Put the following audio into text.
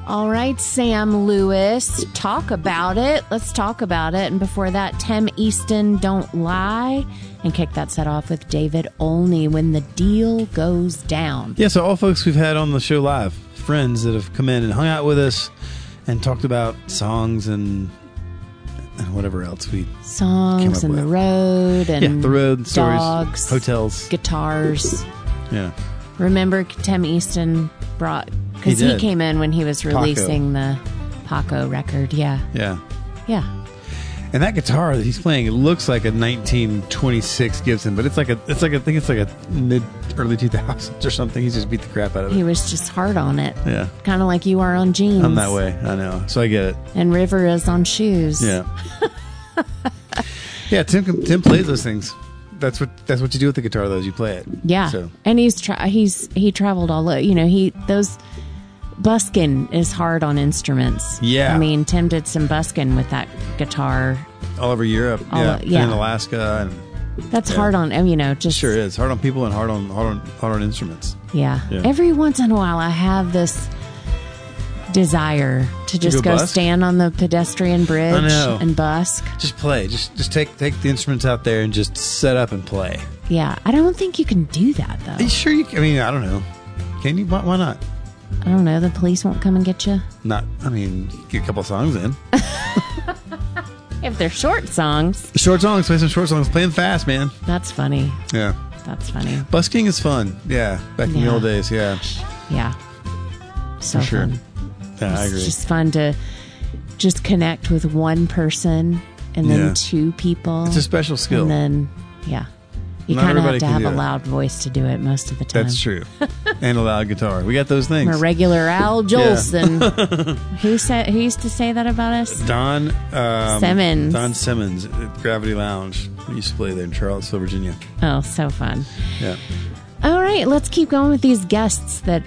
All right, Sam Lewis, talk about it. Let's talk about it. And before that, Tim Easton, Don't Lie. And kick that set off with David Olney, When the Deal Goes Down. Yeah, so all folks we've had on the show live, friends that have come in and hung out with us and talked about songs and whatever else we songs and with. The road and the road, dogs, stories, hotels, guitars. Yeah. Remember Tim Easton brought, because he came in when he was releasing the Paco record. Yeah. And that guitar that he's playing, it looks like a 1926 Gibson, but I think it's like a early 2000s or something. He's just beat the crap out of it. He was just hard on it. Yeah. Kind of like you are on jeans. I'm that way. I know. So I get it. And River is on shoes. Yeah. Yeah, Tim plays those things. That's what you do with the guitar, though, is you play it. Yeah. So. And he traveled all over. You know, those buskin is hard on instruments. Yeah. I mean, Tim did some buskin with that guitar. All over Europe. And in Alaska. And that's hard on, you know, just. Sure is. Hard on people and hard on instruments. Yeah. Every once in a while, I have this desire to just go stand on the pedestrian bridge and busk. Just play. Just take the instruments out there and just set up and play. Yeah. I don't think you can do that, though. Are you sure I mean, I don't know. Can you? Why not? I don't know. The police won't come and get you? Get a couple songs in. If they're short songs. Short songs. Play some short songs. Play them fast, man. That's funny. Yeah. That's funny. Busking is fun. Yeah. Back in the old days. Yeah. Yeah. So for sure. Fun. Yeah, I agree. It's just fun to just connect with one person and then two people. It's a special skill. And then, you kind of have to have a loud voice to do it most of the time. That's true. And a loud guitar. We got those things. A regular Al Jolson. Who used to say that about us? Don Simmons. Don Simmons at Gravity Lounge. We used to play there in Charlottesville, Virginia. Oh, so fun. Yeah. All right, let's keep going with these guests that